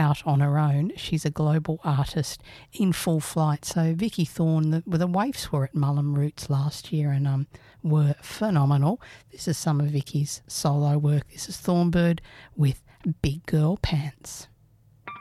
out on her own. She's a global artist in full flight. So Vicky Thorne, the waifs were at Mullum Roots last year and were phenomenal. This is some of Vicky's solo work. This is Thornbird with Big Girl Pants.